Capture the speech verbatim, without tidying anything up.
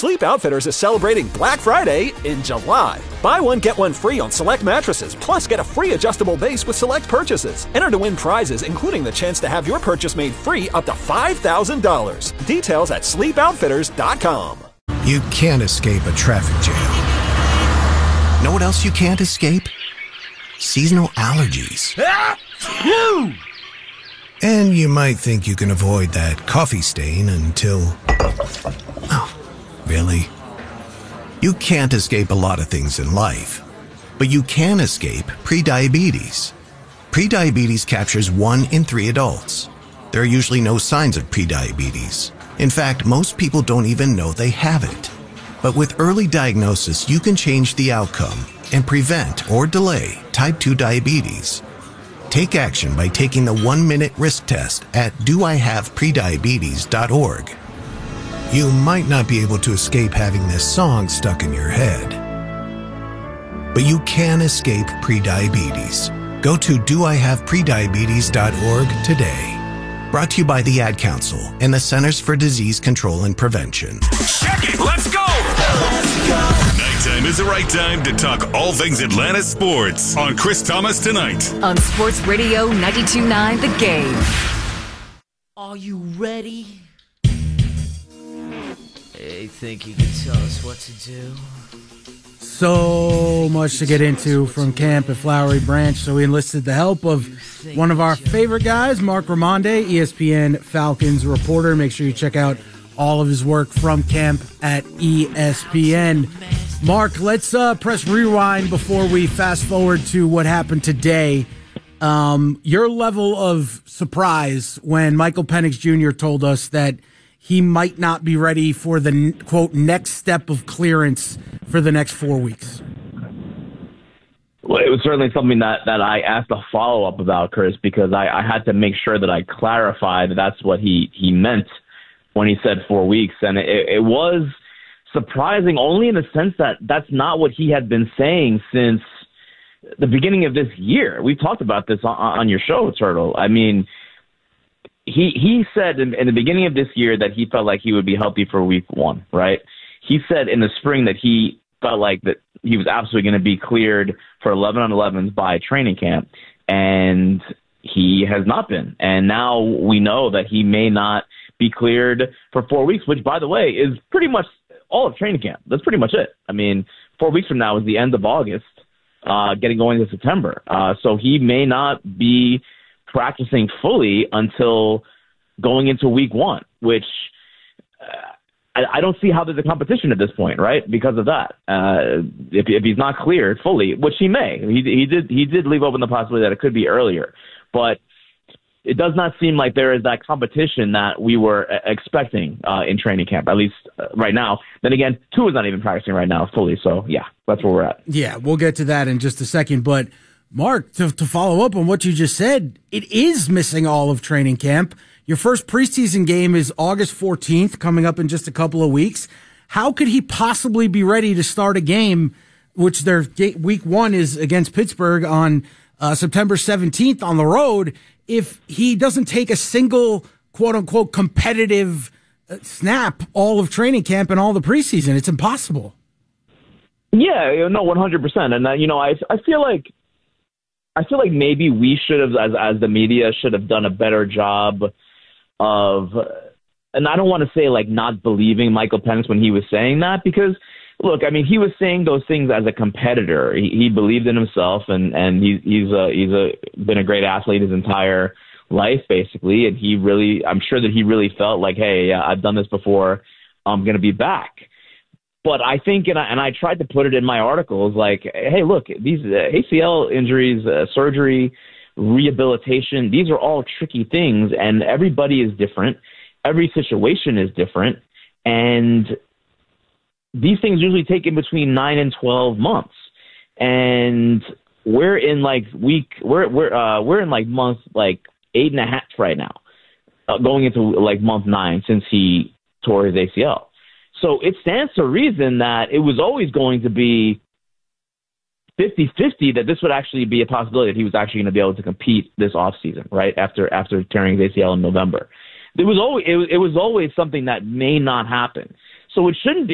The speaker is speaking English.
Sleep Outfitters is celebrating Black Friday in July. Buy one, get one free on select mattresses, plus get a free adjustable base with select purchases. Enter to win prizes, including the chance to have your purchase made free up to five thousand dollars. Details at sleep outfitters dot com. You can't escape a traffic jam. Know what else you can't escape? Seasonal allergies. And you might think you can avoid that coffee stain until... Oh, really? You can't escape a lot of things in life, but you can escape prediabetes. Prediabetes captures one in three adults. There are usually no signs of prediabetes. In fact, most people don't even know they have it. But with early diagnosis, you can change the outcome and prevent or delay type two diabetes. Take action by taking the one-minute risk test at do I have prediabetes dot org. You might not be able to escape having this song stuck in your head, but you can escape prediabetes. Go to do I have prediabetes dot org today. Brought to you by the Ad Council and the Centers for Disease Control and Prevention. Check it, let's go! Let's go! Nighttime is the right time to talk all things Atlanta sports on Chris Thomas Tonight. On Sports Radio ninety-two point nine The Game. Are you ready? Hey, think you can tell us what to do? So much to get into from camp at Flowery Branch, so we enlisted the help of one of our favorite guys, Mark Ramonde, E S P N Falcons reporter. Make sure you check out all of his work from camp at E S P N. Mark, let's uh, press rewind before we fast forward to what happened today. Um, your level of surprise when Michael Penix Junior told us that he might not be ready for the, quote, next step of clearance for the next four weeks. Well, it was certainly something that, that I asked a follow-up about, Chris, because I, I had to make sure that I clarified that that's what he, he meant when he said four weeks. And it, it was surprising only in the sense that that's not what he had been saying since the beginning of this year. We talked about this on, on your show, Turtle. I mean, he he said in, in the beginning of this year that he felt like he would be healthy for week one, right? He said in the spring that he felt like that he was absolutely going to be cleared for eleven on elevens by training camp, and he has not been. And now we know that he may not be cleared for four weeks, which, by the way, is pretty much all of training camp. That's pretty much it. I mean, four weeks from now is the end of August, uh, getting going into September. Uh, so he may not be practicing fully until going into week one, which uh, I, I don't see how there's a competition at this point, right? Because of that, uh, if, if he's not cleared fully, which he may, he, he did he did leave open the possibility that it could be earlier, but it does not seem like there is that competition that we were expecting uh, in training camp, at least uh, right now. Then again, Tua is not even practicing right now fully, so yeah, that's where we're at. Yeah, we'll get to that in just a second, but Mark, to, to follow up on what you just said, it is missing all of training camp. Your first preseason game is August fourteenth, coming up in just a couple of weeks. How could he possibly be ready to start a game, which their week one is against Pittsburgh on uh, September seventeenth on the road, if he doesn't take a single, quote-unquote, competitive snap all of training camp and all the preseason? It's impossible. Yeah, no, one hundred percent. And, uh, you know, I I feel like I feel like maybe we should have, as as the media, should have done a better job of, and I don't want to say like not believing Michael Penix when he was saying that, because look, I mean, he was saying those things as a competitor. He, he believed in himself, and and he, he's a he's a been a great athlete his entire life, basically. And he really, I'm sure that he really felt like, hey, I've done this before, I'm going to be back. But I think, and I, and I tried to put it in my articles, like, hey, look, these A C L injuries, uh, surgery, rehabilitation, these are all tricky things, and everybody is different. Every situation is different, and these things usually take in between nine and twelve months. And we're in like week, we're we're uh, we're in like month like eight and a half right now, uh, going into like month nine since he tore his A C L. So it stands to reason that it was always going to be fifty-fifty that this would actually be a possibility that he was actually going to be able to compete this offseason, right, after after tearing his A C L in November. It was always it was, it was always something that may not happen. So it shouldn't